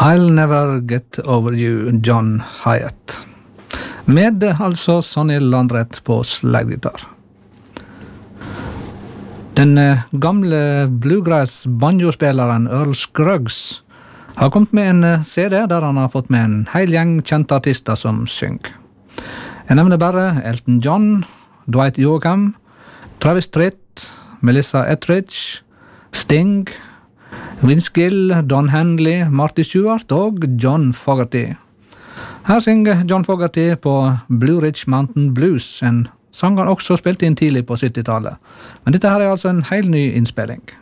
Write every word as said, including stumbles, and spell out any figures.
I'll Never Get Over You, John Hyatt. Med altså Sonny Landreth på slaggitar. Den gamle bluegrass-banjospilleren Earl Scruggs har kommet med en C D der han har fått med en hel gjeng kjente artister som synger. Jeg nevner bare Elton John, Dwight Yoakam, Travis Tritt, Melissa Etheridge, Sting, Vince Gill, Don Henley, Marty Stewart og John Fogerty. Her synger John Fogerty på Blue Ridge Mountain Blues, en sang han også spilte inn tidlig på syttitallet. Men dette her er altså en helt ny innspilling.